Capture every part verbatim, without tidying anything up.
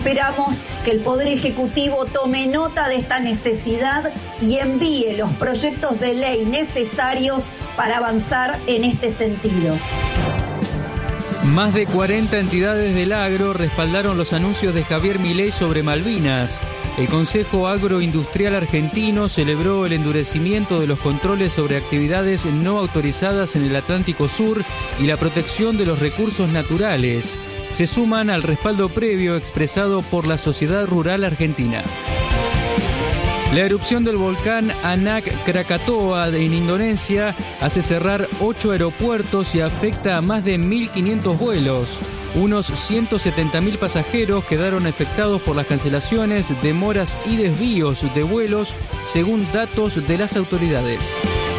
Esperamos que el Poder Ejecutivo tome nota de esta necesidad y envíe los proyectos de ley necesarios para avanzar en este sentido. Más de cuarenta entidades del agro respaldaron los anuncios de Javier Milei sobre Malvinas. El Consejo Agroindustrial Argentino celebró el endurecimiento de los controles sobre actividades no autorizadas en el Atlántico Sur y la protección de los recursos naturales. Se suman al respaldo previo expresado por la Sociedad Rural Argentina. La erupción del volcán Anak Krakatoa en Indonesia hace cerrar ocho aeropuertos y afecta a más de mil quinientos vuelos. Unos ciento setenta mil pasajeros quedaron afectados por las cancelaciones, demoras y desvíos de vuelos, según datos de las autoridades.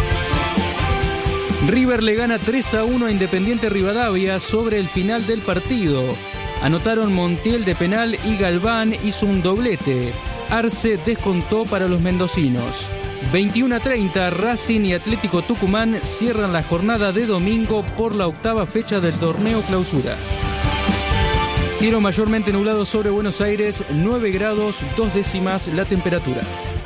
River le gana tres a uno a Independiente Rivadavia sobre el final del partido. Anotaron Montiel de penal y Galván hizo un doblete. Arce descontó para los mendocinos. veintiuno a treinta, Racing y Atlético Tucumán cierran la jornada de domingo por la octava fecha del torneo Clausura. Cielo mayormente nublado sobre Buenos Aires, nueve grados, dos décimas la temperatura.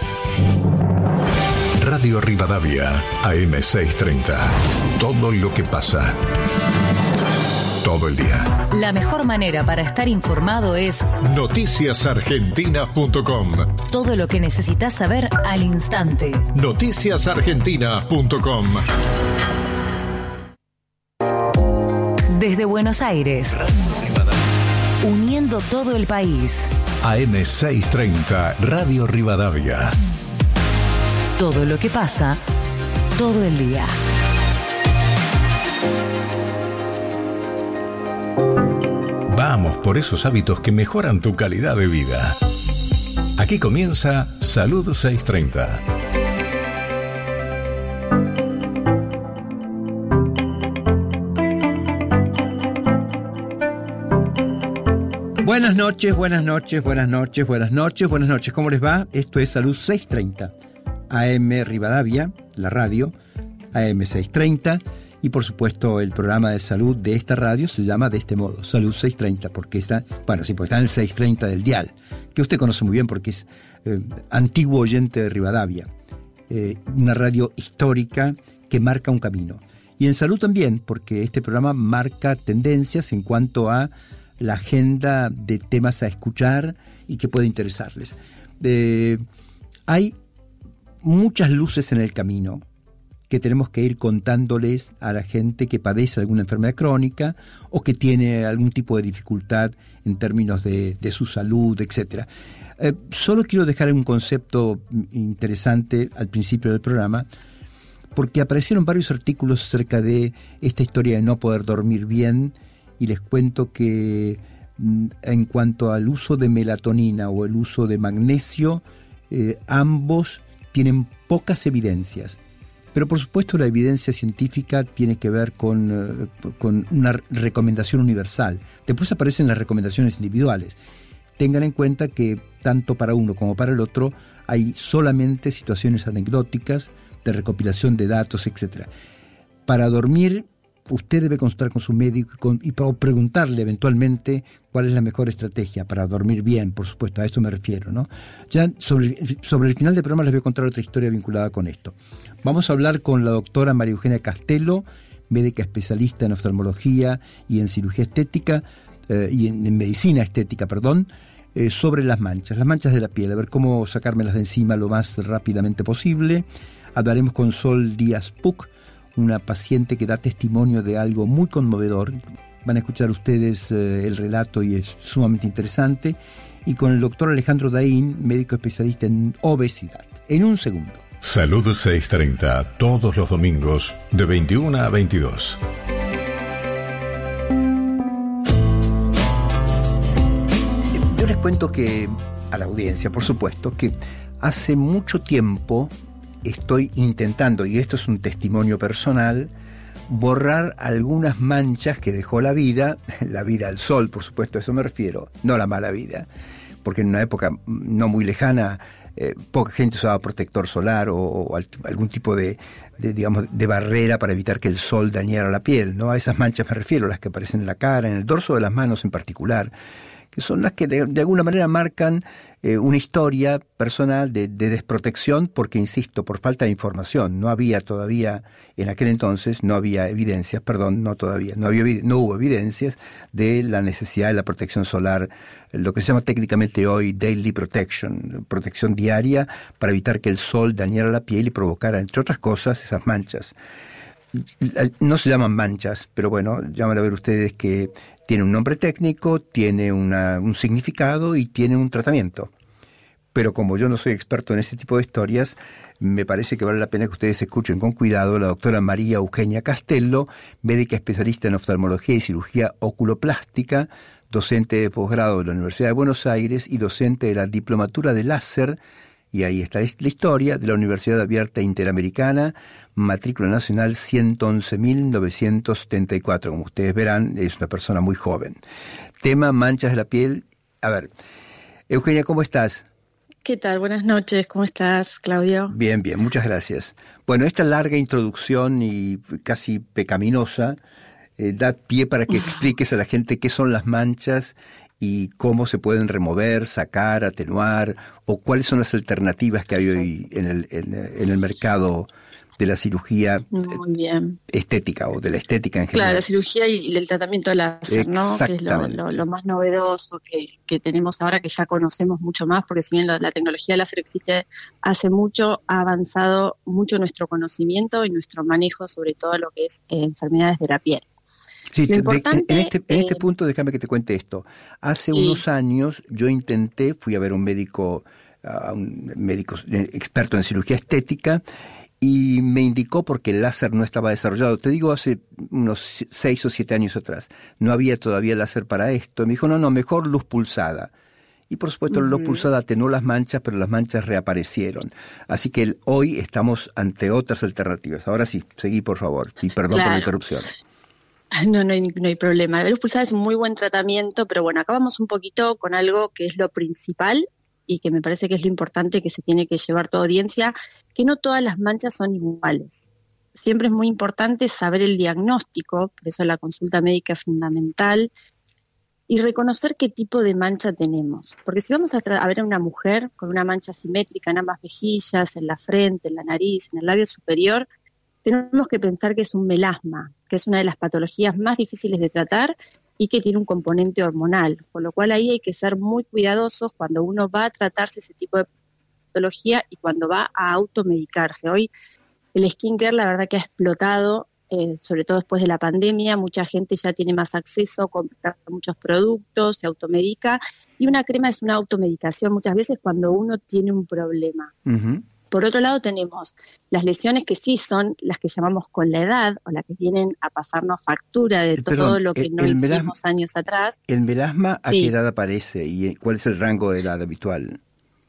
Radio Rivadavia, A M seiscientos treinta. Todo lo que pasa. Todo el día. La mejor manera para estar informado es noticias argentinas punto com. Todo lo que necesitas saber al instante. noticias argentinas punto com. Desde Buenos Aires, uniendo todo el país. A M seiscientos treinta, Radio Rivadavia. Todo lo que pasa, todo el día. Vamos por esos hábitos que mejoran tu calidad de vida. Aquí comienza Salud seiscientos treinta. Buenas noches, buenas noches, buenas noches, buenas noches, buenas noches. ¿Cómo les va? Esto es Salud seiscientos treinta. A M Rivadavia, la radio, A M seiscientos treinta. Y por supuesto el programa de salud de esta radio se llama de este modo, Salud seiscientos treinta, porque está, bueno, sí, porque está en el seiscientos treinta del dial, que usted conoce muy bien porque es eh, antiguo oyente de Rivadavia, eh, una radio histórica que marca un camino. Y en salud también, porque este programa marca tendencias en cuanto a la agenda de temas a escuchar y que puede interesarles. Eh, hay muchas luces en el camino que tenemos que ir contándoles a la gente que padece alguna enfermedad crónica o que tiene algún tipo de dificultad en términos de, de su salud, etcétera. Eh, solo quiero dejar un concepto interesante al principio del programa, porque aparecieron varios artículos acerca de esta historia de no poder dormir bien, y les cuento que en cuanto al uso de melatonina o el uso de magnesio, eh, ambos tienen pocas evidencias. Pero por supuesto la evidencia científica tiene que ver con, con una recomendación universal. Después aparecen las recomendaciones individuales. Tengan en cuenta que tanto para uno como para el otro hay solamente situaciones anecdóticas de recopilación de datos, etcétera. Para dormir, usted debe consultar con su médico y, con, y preguntarle eventualmente cuál es la mejor estrategia para dormir bien, por supuesto, a esto me refiero, ¿no? Ya sobre, sobre el final del programa les voy a contar otra historia vinculada con esto. Vamos a hablar con la doctora María Eugenia Castelo, médica especialista en oftalmología y en cirugía estética, eh, y en, en medicina estética, perdón, eh, sobre las manchas, las manchas de la piel, a ver cómo sacármelas de encima lo más rápidamente posible. Hablaremos con Sol Díaz Puc, una paciente que da testimonio de algo muy conmovedor. Van a escuchar ustedes eh, el relato y es sumamente interesante. Y con el doctor Alejandro Daín, médico especialista en obesidad. En un segundo. Salud seiscientos treinta, todos los domingos, de veintiuno a veintidós. Yo les cuento que, a la audiencia, por supuesto, que hace mucho tiempo estoy intentando, y esto es un testimonio personal, borrar algunas manchas que dejó la vida, la vida al sol, por supuesto, a eso me refiero, no la mala vida, porque en una época no muy lejana, eh, poca gente usaba protector solar o, o algún tipo de, de, digamos, de barrera para evitar que el sol dañara la piel, ¿no? A esas manchas me refiero, las que aparecen en la cara, en el dorso de las manos en particular, que son las que de, de alguna manera marcan eh, una historia personal de, de desprotección, porque, insisto, por falta de información. No había todavía, en aquel entonces, no había evidencias, perdón, no todavía, no había no hubo evidencias de la necesidad de la protección solar, lo que se llama técnicamente hoy daily protection, protección diaria, para evitar que el sol dañara la piel y provocara, entre otras cosas, esas manchas. No se llaman manchas, pero bueno, ya van a ver ustedes que tiene un nombre técnico, tiene una, un significado y tiene un tratamiento. Pero como yo no soy experto en ese tipo de historias, me parece que vale la pena que ustedes escuchen con cuidado a la doctora María Eugenia Castello, médica especialista en oftalmología y cirugía oculoplástica, docente de posgrado de la Universidad de Buenos Aires y docente de la diplomatura de láser, y ahí está la historia, de la Universidad Abierta Interamericana, matrícula nacional ciento once mil novecientos setenta y cuatro. Como ustedes verán, es una persona muy joven. Tema manchas de la piel. A ver, Eugenia, ¿cómo estás? ¿Qué tal? Buenas noches. ¿Cómo estás, Claudio? Bien, bien. Muchas gracias. Bueno, esta larga introducción y casi pecaminosa eh, da pie para que expliques a la gente qué son las manchas y cómo se pueden remover, sacar, atenuar, o cuáles son las alternativas que hay hoy en el, en, en el mercado de la cirugía Muy bien. estética o de la estética en general. Claro, la cirugía y el tratamiento láser, ¿no? Que es lo, lo, lo más novedoso que, que tenemos ahora, que ya conocemos mucho más, porque si bien la, la tecnología láser existe hace mucho, ha avanzado mucho nuestro conocimiento y nuestro manejo sobre todo lo que es eh, enfermedades de la piel. Sí, de, en, este, en este eh, punto déjame que te cuente esto. Hace sí. unos años yo intenté, fui a ver a un médico, a un médico experto en cirugía estética, y me indicó, porque el láser no estaba desarrollado, te digo hace unos seis o siete años atrás, no había todavía láser para esto. Me dijo, no, no, mejor luz pulsada. Y por supuesto uh-huh. la luz pulsada atenuó las manchas, pero las manchas reaparecieron. Así que el, hoy estamos ante otras alternativas. Ahora sí, seguí por favor, y perdón claro. por la interrupción. No, no hay, no hay problema. La luz pulsada es un muy buen tratamiento, pero bueno, acá vamos un poquito con algo que es lo principal y que me parece que es lo importante que se tiene que llevar toda audiencia, que no todas las manchas son iguales. Siempre es muy importante saber el diagnóstico, por eso la consulta médica es fundamental, y reconocer qué tipo de mancha tenemos. Porque si vamos a, tra- a ver a una mujer con una mancha simétrica en ambas mejillas, en la frente, en la nariz, en el labio superior, tenemos que pensar que es un melasma, que es una de las patologías más difíciles de tratar y que tiene un componente hormonal, con lo cual ahí hay que ser muy cuidadosos cuando uno va a tratarse ese tipo de patología y cuando va a automedicarse. Hoy el skincare la verdad que ha explotado, eh, sobre todo después de la pandemia, mucha gente ya tiene más acceso, compra muchos productos, se automedica, y una crema es una automedicación muchas veces cuando uno tiene un problema. Uh-huh. Por otro lado tenemos las lesiones que sí son las que llamamos con la edad o las que vienen a pasarnos factura de todo Perdón, lo que el, no el hicimos melasma, años atrás. ¿El melasma a sí. qué edad aparece y cuál es el rango de edad habitual?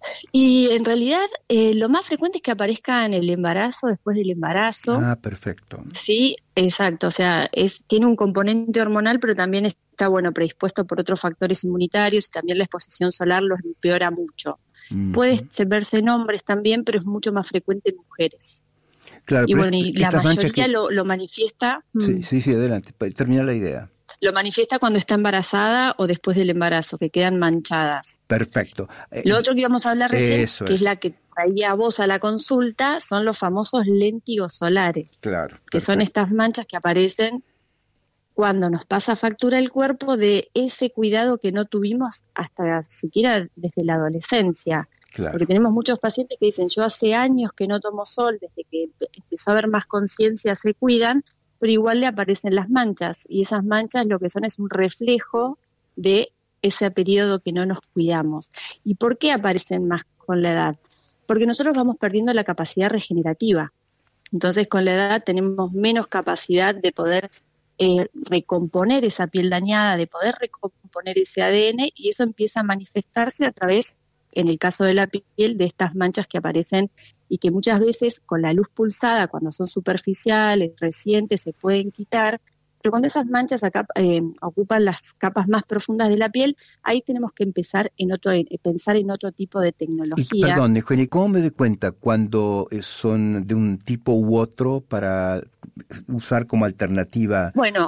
Y en realidad eh, lo más frecuente es que aparezca en el embarazo, después del embarazo. Ah, perfecto. Sí, exacto. O sea, es tiene un componente hormonal, pero también está bueno predispuesto por otros factores inmunitarios y también la exposición solar lo empeora mucho. Mm-hmm. Puede verse en hombres también, pero es mucho más frecuente en mujeres. Claro, y bueno, y la mayoría que... lo, lo manifiesta. Sí, sí, sí, adelante, termina la idea. Lo manifiesta cuando está embarazada o después del embarazo, que quedan manchadas. Perfecto. Eh, Lo otro que íbamos a hablar recién, Eso que es. es la que traía vos a la consulta, son los famosos léntigos solares. Claro. Que perfecto. son estas manchas que aparecen cuando nos pasa factura el cuerpo de ese cuidado que no tuvimos hasta siquiera desde la adolescencia. Claro. Porque tenemos muchos pacientes que dicen, yo hace años que no tomo sol, desde que empezó a haber más conciencia se cuidan, pero igual le aparecen las manchas, y esas manchas lo que son es un reflejo de ese periodo que no nos cuidamos. ¿Y por qué aparecen más con la edad? Porque nosotros vamos perdiendo la capacidad regenerativa. Entonces con la edad tenemos menos capacidad de poder eh, recomponer esa piel dañada, de poder recomponer ese A D N, y eso empieza a manifestarse a través, en el caso de la piel, de estas manchas que aparecen y que muchas veces con la luz pulsada, cuando son superficiales, recientes, se pueden quitar, pero cuando esas manchas acá, eh, ocupan las capas más profundas de la piel, ahí tenemos que empezar en otro, en, pensar en otro tipo de tecnología. Y, perdón, Eugenia, ¿cómo me doy cuenta cuando son de un tipo u otro para usar como alternativa? Bueno,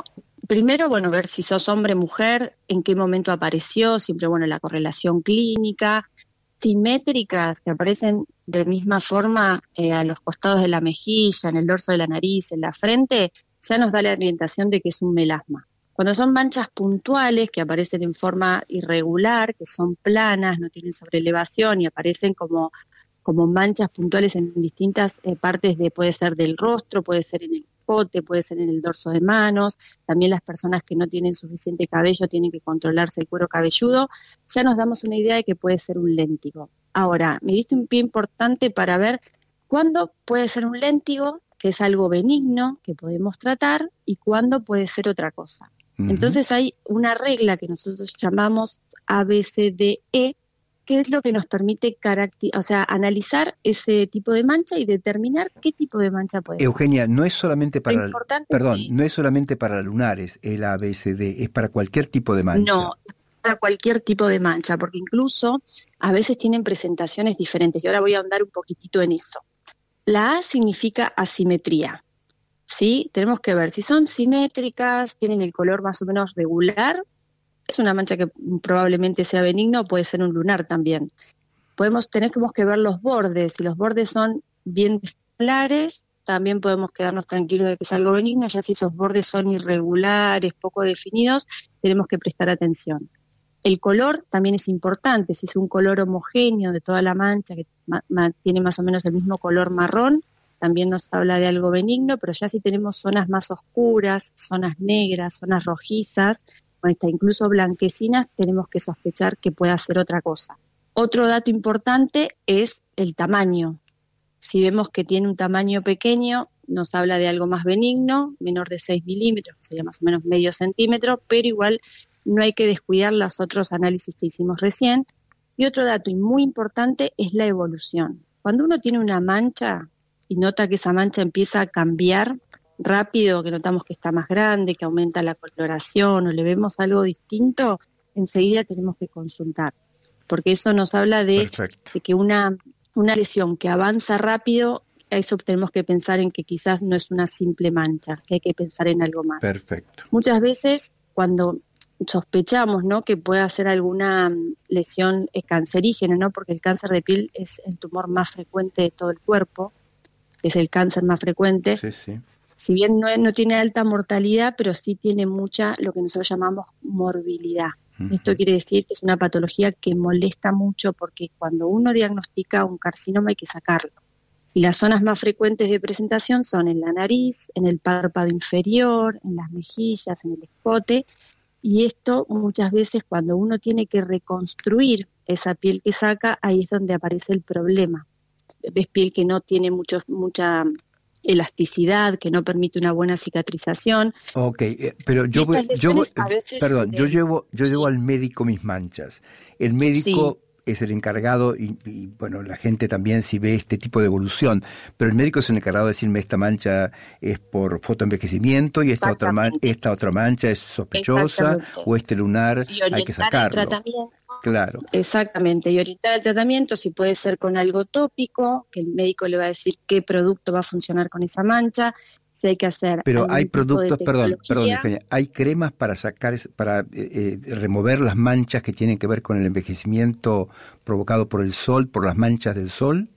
primero, bueno, ver si sos hombre, mujer, en qué momento apareció, siempre, bueno, la correlación clínica, simétricas que aparecen de misma forma eh, a los costados de la mejilla, en el dorso de la nariz, en la frente, ya nos da la orientación de que es un melasma. Cuando son manchas puntuales que aparecen en forma irregular, que son planas, no tienen sobrelevación y aparecen como, como manchas puntuales en distintas eh, partes de, puede ser del rostro, puede ser en el escote, puede ser en el dorso de manos, también las personas que no tienen suficiente cabello tienen que controlarse el cuero cabelludo, ya nos damos una idea de que puede ser un léntigo. Ahora, me diste un pie importante para ver cuándo puede ser un léntigo, que es algo benigno, que podemos tratar, y cuándo puede ser otra cosa. Uh-huh. Entonces hay una regla que nosotros llamamos A B C D E, que es lo que nos permite caracter- o sea, analizar ese tipo de mancha y determinar qué tipo de mancha puede Eugenia, ser. no es solamente para, perdón, sí. no es solamente para lunares el A B C D, es para cualquier tipo de mancha. No, es para cualquier tipo de mancha, porque incluso a veces tienen presentaciones diferentes, y ahora voy a ahondar un poquitito en eso. La A significa asimetría, ¿sí? Tenemos que ver si son simétricas, tienen el color más o menos regular. Es una mancha que probablemente sea benigno, puede ser un lunar también. Podemos, tenemos que ver los bordes. Si los bordes son bien claros, también podemos quedarnos tranquilos de que es algo benigno. Ya si esos bordes son irregulares, poco definidos, tenemos que prestar atención. El color también es importante. Si es un color homogéneo de toda la mancha, que ma- ma- tiene más o menos el mismo color marrón, también nos habla de algo benigno, pero ya si tenemos zonas más oscuras, zonas negras, zonas rojizas, o hasta incluso blanquecinas, tenemos que sospechar que pueda ser otra cosa. Otro dato importante es el tamaño. Si vemos que tiene un tamaño pequeño, nos habla de algo más benigno, menor de seis milímetros, que sería más o menos medio centímetro, pero igual no hay que descuidar los otros análisis que hicimos recién. Y otro dato muy importante es la evolución. Cuando uno tiene una mancha y nota que esa mancha empieza a cambiar rápido, que notamos que está más grande, que aumenta la coloración o le vemos algo distinto, enseguida tenemos que consultar, porque eso nos habla de, de que una, una lesión que avanza rápido, eso tenemos que pensar en que quizás no es una simple mancha, que hay que pensar en algo más. Perfecto. Muchas veces cuando sospechamos, ¿no?, que pueda ser alguna lesión cancerígena, ¿no?, porque el cáncer de piel es el tumor más frecuente de todo el cuerpo, es el cáncer más frecuente. Sí, sí. Si bien no, no tiene alta mortalidad, pero sí tiene mucha, lo que nosotros llamamos morbilidad. Uh-huh. Esto quiere decir que es una patología que molesta mucho porque cuando uno diagnostica un carcinoma hay que sacarlo. Y las zonas más frecuentes de presentación son en la nariz, en el párpado inferior, en las mejillas, en el escote. Y esto muchas veces cuando uno tiene que reconstruir esa piel que saca, ahí es donde aparece el problema. Ves piel que no tiene mucho, mucha elasticidad, que no permite una buena cicatrización. Ok, eh, pero yo voy, yo voy, perdón, yo llevo, yo sí. llevo al médico mis manchas. El médico sí. es el encargado y, y bueno, la gente también si ve este tipo de evolución, pero el médico es el encargado de decirme esta mancha es por fotoenvejecimiento y esta otra man, esta otra mancha es sospechosa o este lunar hay que sacarlo. Claro. Exactamente, y orientar el tratamiento, si puede ser con algo tópico, que el médico le va a decir qué producto va a funcionar con esa mancha, si hay que hacer. Pero hay productos, perdón, perdón, Eugenia, hay cremas para sacar, para eh, eh, remover las manchas que tienen que ver con el envejecimiento provocado por el sol, por las manchas del sol.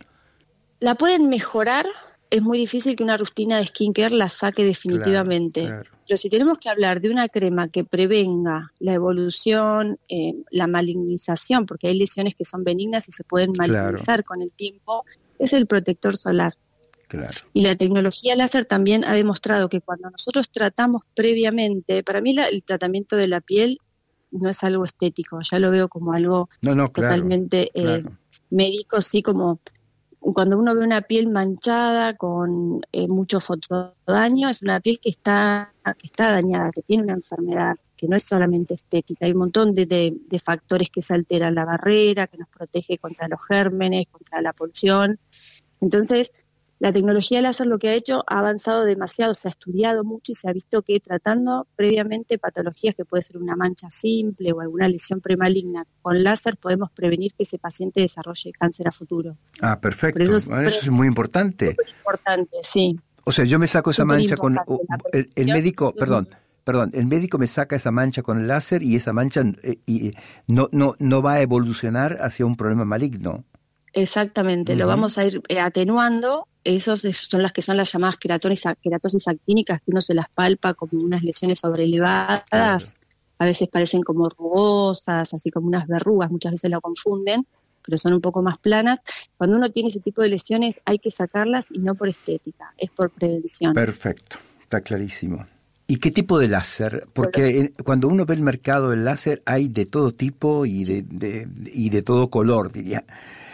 La pueden mejorar. Es muy difícil que una rutina de skincare la saque definitivamente. Claro, claro. Pero si tenemos que hablar de una crema que prevenga la evolución, eh, la malignización, porque hay lesiones que son benignas y se pueden malignizar claro. con el tiempo, es el protector solar. Claro. Y la tecnología láser también ha demostrado que cuando nosotros tratamos previamente, para mí la, el tratamiento de la piel no es algo estético, ya lo veo como algo no, no, claro, totalmente eh, claro. médico, sí, como cuando uno ve una piel manchada con eh, mucho fotodaño, es una piel que está, que está dañada, que tiene una enfermedad, que no es solamente estética. Hay un montón de, de, de factores que se alteran la barrera, que nos protege contra los gérmenes, contra la polución. Entonces, la tecnología láser lo que ha hecho ha avanzado demasiado, se ha estudiado mucho y se ha visto que tratando previamente patologías que puede ser una mancha simple o alguna lesión premaligna, con láser podemos prevenir que ese paciente desarrolle cáncer a futuro. Ah, perfecto. Eso es, bueno, eso es muy importante. Muy importante, sí. O sea, yo me saco esa mancha con... Uh, el, el médico, perdón, perdón, el médico me saca esa mancha con el láser y esa mancha eh, y no, no, no va a evolucionar hacia un problema maligno. Exactamente, uh-huh. Lo vamos a ir eh, atenuando. Esos son las que son las llamadas queratosis, queratosis actínicas, que uno se las palpa como unas lesiones sobrelevadas, claro. A veces parecen como rugosas, así como unas verrugas, muchas veces lo confunden, pero son un poco más planas. Cuando uno tiene ese tipo de lesiones hay que sacarlas y no por estética, es por prevención. Perfecto, está clarísimo. ¿Y qué tipo de láser? Porque bueno, cuando uno ve el mercado del láser hay de todo tipo y, sí. de, de, y de todo color, diría.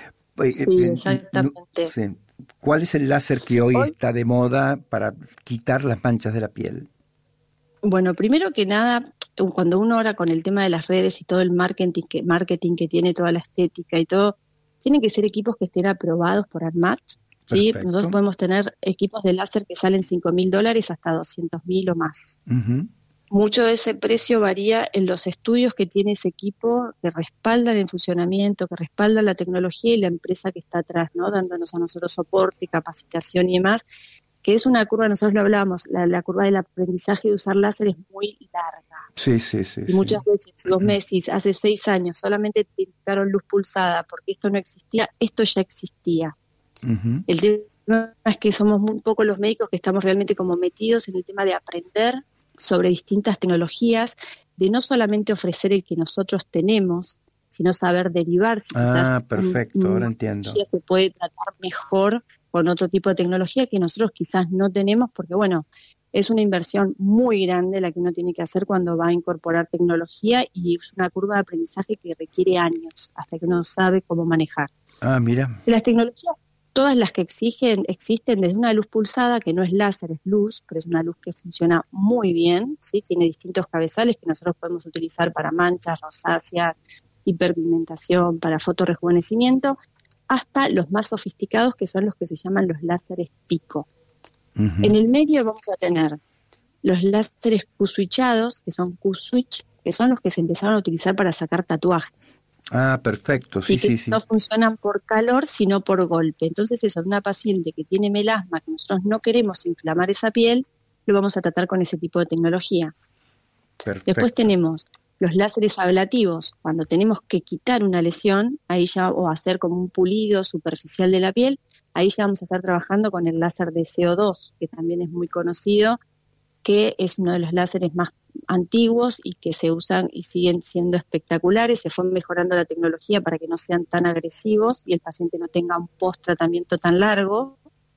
Sí, exactamente. Sí. ¿Cuál es el láser que hoy, hoy está de moda para quitar las manchas de la piel? Bueno, primero que nada, cuando uno ahora con el tema de las redes y todo el marketing que, marketing que tiene, toda la estética y todo, tienen que ser equipos que estén aprobados por ANMAT. ¿Sí? Nosotros podemos tener equipos de láser que salen cinco mil dólares hasta doscientos mil o más. Uh-huh. Mucho de ese precio varía en los estudios que tiene ese equipo, que respaldan el funcionamiento, que respaldan la tecnología y la empresa que está atrás, ¿no? Dándonos a nosotros soporte, capacitación y demás, que es una curva, nosotros lo hablamos, la, la curva del aprendizaje de usar láser es muy larga. Sí, sí, sí. Y muchas sí. veces, si vos me decís, hace seis años solamente te indicaron luz pulsada porque esto no existía, esto ya existía. Uh-huh. El tema es que somos muy pocos los médicos que estamos realmente como metidos en el tema de aprender sobre distintas tecnologías, de no solamente ofrecer el que nosotros tenemos, sino saber derivar si quizás ah, perfecto, un, ahora entiendo. Se puede tratar mejor con otro tipo de tecnología que nosotros quizás no tenemos, porque bueno, es una inversión muy grande la que uno tiene que hacer cuando va a incorporar tecnología y es una curva de aprendizaje que requiere años hasta que uno sabe cómo manejar. Ah, mira. Las tecnologías, todas las que exigen, existen desde una luz pulsada, que no es láser, es luz, pero es una luz que funciona muy bien, ¿sí? Tiene distintos cabezales que nosotros podemos utilizar para manchas, rosáceas, hiperpigmentación, para fotorrejuvenecimiento, hasta los más sofisticados que son los que se llaman los láseres pico. Uh-huh. En el medio vamos a tener los láseres Q-switchados, que son Q-switch, que son los que se empezaron a utilizar para sacar tatuajes. Ah, perfecto, sí, y que sí, sí. no funcionan por calor, sino por golpe. Entonces, eso, una paciente que tiene melasma, que nosotros no queremos inflamar esa piel, lo vamos a tratar con ese tipo de tecnología. Perfecto. Después tenemos los láseres ablativos, cuando tenemos que quitar una lesión, ahí ya, o hacer como un pulido superficial de la piel, ahí ya vamos a estar trabajando con el láser de C O dos, que también es muy conocido, que es uno de los láseres más antiguos y que se usan y siguen siendo espectaculares. Se fue mejorando la tecnología para que no sean tan agresivos y el paciente no tenga un post-tratamiento tan largo.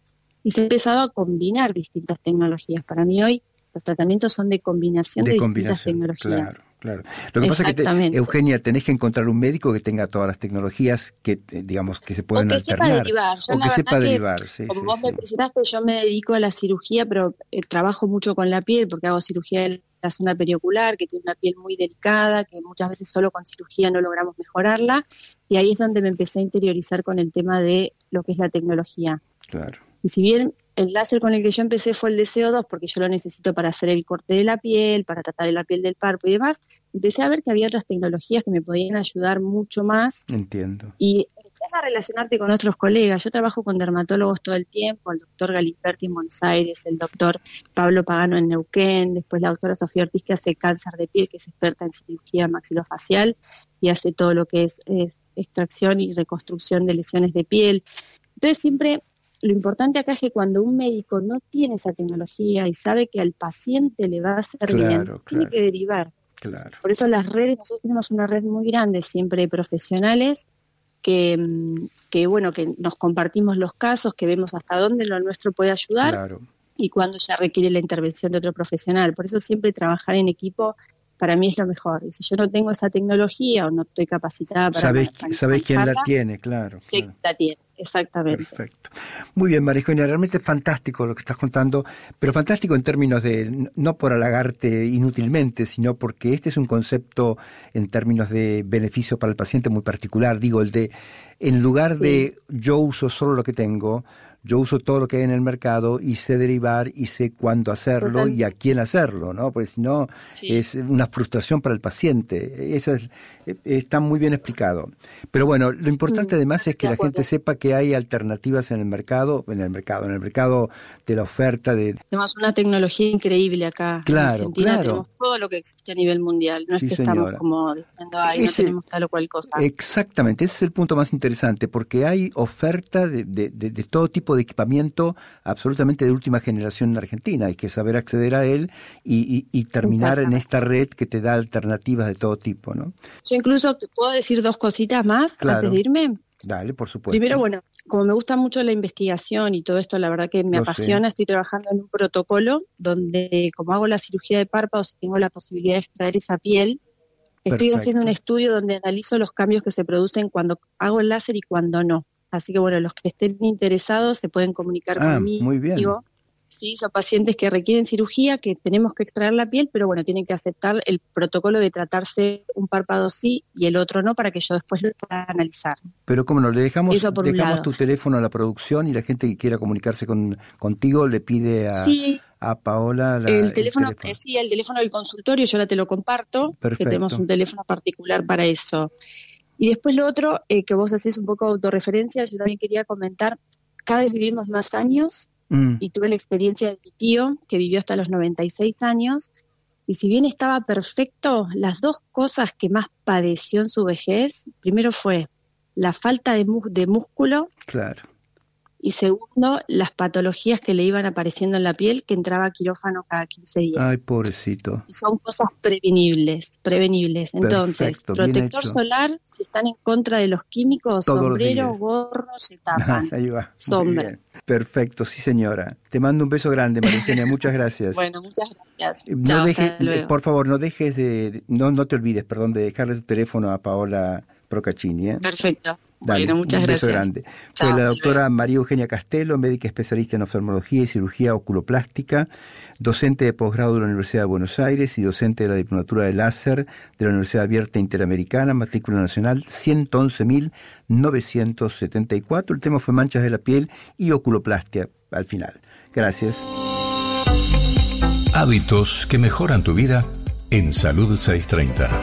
Y se ha empezado a combinar distintas tecnologías. Para mí hoy los tratamientos son de combinación de, de distintas tecnologías. Claro. Claro. Lo que pasa es que, te, Eugenia, tenés que encontrar un médico que tenga todas las tecnologías que, digamos, que se pueden alternar. O que sepa derivar. Yo o que sepa que, derivar, sí. Como sí, vos sí. me presentaste, yo me dedico a la cirugía, pero eh, trabajo mucho con la piel porque hago cirugía en la zona periocular, que tiene una piel muy delicada, que muchas veces solo con cirugía no logramos mejorarla. Y ahí es donde me empecé a interiorizar con el tema de lo que es la tecnología. Claro. Y si bien el láser con el que yo empecé fue el de C O dos, porque yo lo necesito para hacer el corte de la piel, para tratar la piel del párpado y demás, empecé a ver que había otras tecnologías que me podían ayudar mucho más. Entiendo. Y empecé a relacionarte con otros colegas. Yo trabajo con dermatólogos todo el tiempo, el doctor Galimberti en Buenos Aires, el doctor Pablo Pagano en Neuquén, después la doctora Sofía Ortiz, que hace cáncer de piel, que es experta en cirugía maxilofacial y hace todo lo que es, es extracción y reconstrucción de lesiones de piel. Entonces siempre... Lo importante acá es que cuando un médico no tiene esa tecnología y sabe que al paciente le va a hacer claro, bien, claro. tiene que derivar. Claro. Por eso las redes, nosotros tenemos una red muy grande siempre de profesionales que, que, bueno, que nos compartimos los casos, que vemos hasta dónde lo nuestro puede ayudar claro. y cuándo ya requiere la intervención de otro profesional. Por eso siempre trabajar en equipo para mí es lo mejor. Y si yo no tengo esa tecnología o no estoy capacitada para... Sabés, sabés quién la tiene, claro. Sí, claro. la tiene. Exactamente. Perfecto. Muy bien, María Eugenia, realmente fantástico lo que estás contando, pero fantástico en términos de, no por halagarte inútilmente, sino porque este es un concepto en términos de beneficio para el paciente muy particular. Digo, el de, en lugar sí. de yo uso solo lo que tengo, yo uso todo lo que hay en el mercado y sé derivar y sé cuándo hacerlo Total. y a quién hacerlo, ¿no? Porque si no, Sí. es una frustración para el paciente. Eso es, está muy bien explicado. Pero bueno, lo importante Mm, además es que de la gente acuerdo. sepa que hay alternativas en el mercado, en el mercado, en el mercado de la oferta de... Tenemos una tecnología increíble acá Claro, en Argentina, claro. tenemos todo lo que existe a nivel mundial, no Sí, es que señora. estamos como diciendo, ay, Ese- no tenemos tal o cual cosa. Exactamente, ese es el punto más interesante, porque hay oferta de, de, de, de todo tipo de equipamiento absolutamente de última generación en Argentina. Hay que saber acceder a él y, y, y terminar en Exactamente. esta red que te da alternativas de todo tipo, ¿no? Yo incluso te puedo decir dos cositas más Claro. antes de irme. Dale, por supuesto. Primero, bueno, como me gusta mucho la investigación y todo esto, la verdad que me Lo apasiona, sé. estoy trabajando en un protocolo donde, como hago la cirugía de párpados y tengo la posibilidad de extraer esa piel, estoy Perfecto. haciendo un estudio donde analizo los cambios que se producen cuando hago el láser y cuando no. Así que bueno, los que estén interesados se pueden comunicar Ah, conmigo. muy bien. Sí, son pacientes que requieren cirugía, que tenemos que extraer la piel, pero bueno, tienen que aceptar el protocolo de tratarse un párpado sí y el otro no para que yo después lo pueda analizar. Pero cómo no, le dejamos, Eso por un dejamos lado. tu teléfono a la producción y la gente que quiera comunicarse con contigo le pide a, Sí, a Paola la- el teléfono, el teléfono. eh, sí, el teléfono del consultorio, yo ahora te lo comparto, Perfecto. que tenemos un teléfono particular para eso. Y después lo otro, eh, que vos hacés un poco de autorreferencia, yo también quería comentar, cada vez vivimos más años Mm, y tuve la experiencia de mi tío, que vivió hasta los noventa y seis años, y si bien estaba perfecto, las dos cosas que más padeció en su vejez, primero fue la falta de, mu- de músculo, claro. y segundo, las patologías que le iban apareciendo en la piel, que entraba a quirófano cada quince días. Ay, pobrecito. Y son cosas prevenibles, prevenibles. Entonces, Perfecto, bien protector hecho. solar, si están en contra de los químicos, Todos los sombrero, días. gorro, se tapan. Ahí va. Muy Sombra. bien. Perfecto, sí señora. Te mando un beso grande, María Eugenia, muchas gracias. Bueno, muchas gracias. No Chao, dejes, hasta luego. por favor, no dejes de, no, no te olvides, perdón, de dejarle tu teléfono a Paola Procaccini, ¿eh? Perfecto. Dale, Bueno, muchas un beso gracias. grande. Chao, Fue la hasta doctora luego. María Eugenia Castelo, médica especialista en oftalmología y cirugía oculoplástica, docente de posgrado de la Universidad de Buenos Aires y docente de la diplomatura de láser de la Universidad Abierta Interamericana, matrícula nacional ciento once mil novecientos setenta y cuatro. El tema fue manchas de la piel y oculoplastia al final. Gracias. Hábitos que mejoran tu vida en Salud seiscientos treinta.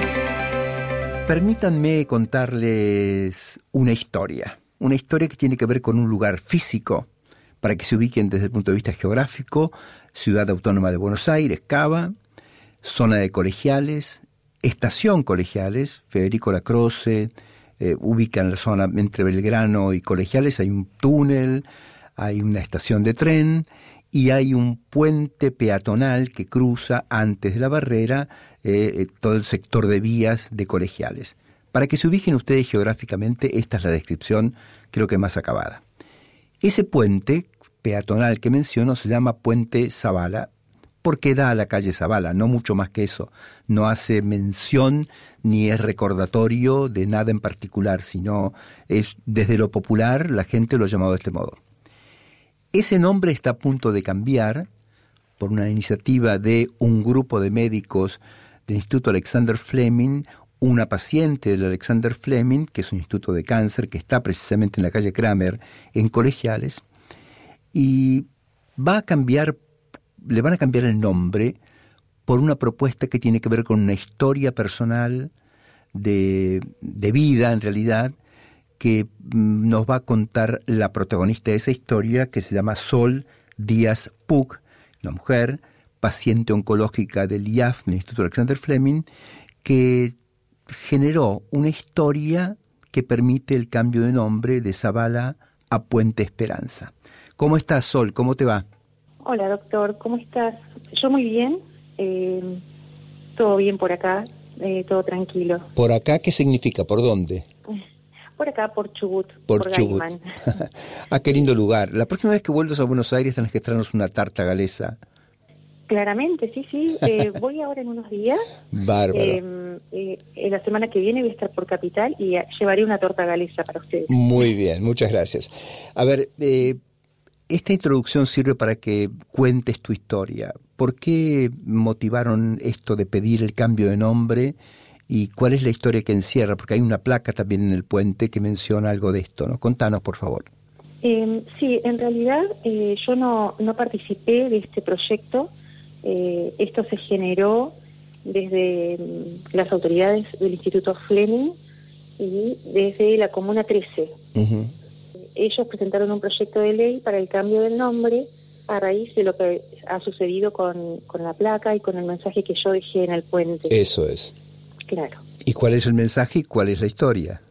Permítanme contarles una historia, una historia que tiene que ver con un lugar físico, para que se ubiquen desde el punto de vista geográfico: Ciudad Autónoma de Buenos Aires, Cava, zona de Colegiales, estación Colegiales, Federico Lacroce, eh, ubica en la zona entre Belgrano y Colegiales, hay un túnel, hay una estación de tren y hay un puente peatonal que cruza antes de la barrera eh, todo el sector de vías de Colegiales. Para que se ubiquen ustedes geográficamente, esta es la descripción, creo que más acabada. Ese puente peatonal que menciono se llama Puente Zavala, porque da a la calle Zavala, no mucho más que eso. No hace mención ni es recordatorio de nada en particular, sino es desde lo popular la gente lo ha llamado de este modo. Ese nombre está a punto de cambiar por una iniciativa de un grupo de médicos del Instituto Alexander Fleming, una paciente del Alexander Fleming, que es un instituto de cáncer que está precisamente en la calle Kramer, en Colegiales, y va a cambiar, le van a cambiar el nombre por una propuesta que tiene que ver con una historia personal de, de vida, en realidad, que nos va a contar la protagonista de esa historia, que se llama Sol Díaz Puch, una mujer, paciente oncológica del I A F, del Instituto Alexander Fleming, que generó una historia que permite el cambio de nombre de Zavala a Puente Esperanza. ¿Cómo estás, Sol? ¿Cómo te va? Hola, doctor, ¿cómo estás? Yo muy bien, eh, todo bien por acá, eh, todo tranquilo. ¿Por acá qué significa? ¿Por dónde? Por acá, por Chubut, Por, por Chubut. Gaimán. Ah, qué lindo lugar. La próxima vez que vuelvas a Buenos Aires tenés que traernos una tarta galesa. Claramente, sí, sí. Eh, voy ahora en unos días. Bárbaro. Eh, eh, en la semana que viene voy a estar por Capital y eh, llevaré una torta galesa para ustedes. Muy bien, muchas gracias. A ver, eh, esta introducción sirve para que cuentes tu historia. ¿Por qué motivaron esto de pedir el cambio de nombre y cuál es la historia que encierra? Porque hay una placa también en el puente que menciona algo de esto, ¿no? Contanos, por favor. Eh, sí, en realidad eh, yo no, no participé de este proyecto. Eh, esto se generó desde mm, las autoridades del Instituto Fleming y desde la Comuna trece. Uh-huh. Ellos presentaron un proyecto de ley para el cambio del nombre a raíz de lo que ha sucedido con, con la placa y con el mensaje que yo dejé en el puente. Eso es. Claro. ¿Y cuál es el mensaje y cuál es la historia?